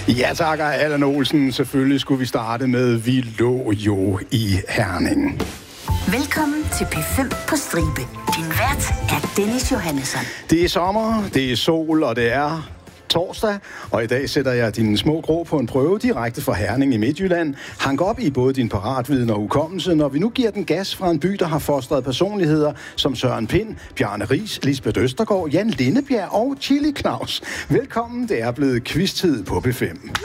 Ja tak, Allan Olsen. Selvfølgelig skulle vi starte med Vi lå jo i Herning. Velkommen til P5 på stribe. Din vært er Dennis Johannesson. Det er sommer, det er sol, og det er torsdag, og i dag sætter jeg dine små grå på en prøve direkte fra Herning i Midtjylland. Hank op i både din paratviden og hukommelse, når vi nu giver den gas fra en by, der har fostret personligheder som Søren Pind, Bjarne Riis, Lisbeth Østergaard, Jan Lindebjerg og Chili Claus. Velkommen, det er blevet quiz-tid på P5.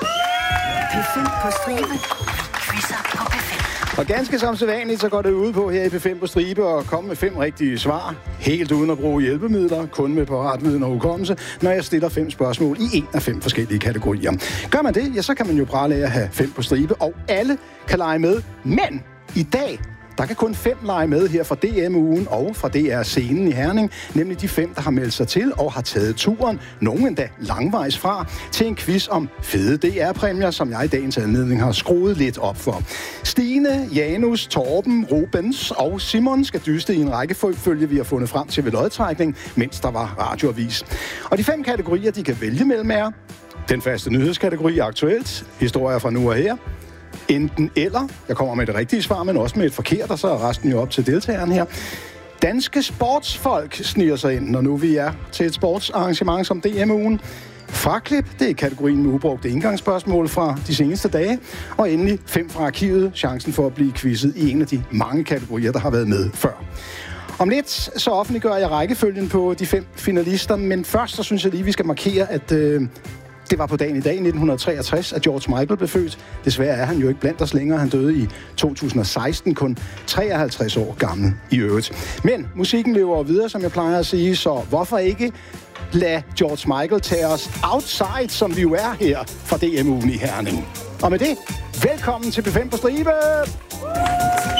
P5 på stribe. Quizzer på P5. Og ganske som sædvanligt, så går det ud på her i P5 på stribe og komme med 5 rigtige svar. Helt uden at bruge hjælpemidler, kun med paratviden og hukommelse, når jeg stiller 5 spørgsmål i en af 5 forskellige kategorier. Gør man det, ja, så kan man jo prale af at have 5 på stribe, og alle kan lege med. Men i dag, der kan kun 5 lege med her fra DM-ugen og fra DR-scenen i Herning, nemlig de 5, der har meldt sig til og har taget turen, nogen endda langvejs fra, til en quiz om fede DR-præmier, som jeg i dagens anledning har skruet lidt op for. Stine, Janus, Torben, Rubens og Simon skal dyste i en rækkefølge, vi har fundet frem til ved lodtrækning, mens der var radioavis. Og de 5 kategorier, de kan vælge mellem er den faste nyhedskategori aktuelt, historier fra nu og her, enten eller, jeg kommer med det rigtige svar, men også med et forkert, og så er resten jo op til deltageren her. Danske sportsfolk sniger sig ind, når nu vi er til et sportsarrangement som DM-ugen. Fraklip, det er kategorien med ubrugte indgangsspørgsmål fra de seneste dage. Og endelig 5 fra arkivet, chancen for at blive quizzet i en af de mange kategorier, der har været med før. Om lidt så offentliggør jeg rækkefølgen på de 5 finalister, men først så synes jeg lige, vi skal markere, at det var på dagen i dag, 1963, at George Michael blev født. Desværre er han jo ikke blandt os længere. Han døde i 2016, kun 53 år gammel i øvrigt. Men musikken lever videre, som jeg plejer at sige, så hvorfor ikke lade George Michael tage os outside, som vi jo er her fra DM-ugen i Herning. Og med det, velkommen til P5 på stribe!